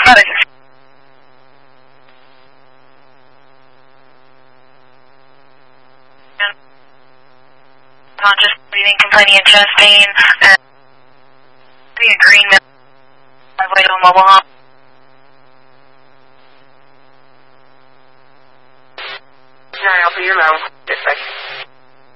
Conscious breathing, complaining of chest pain, and the agreement driveway to a mobile home. Alpha, you're low. Just like.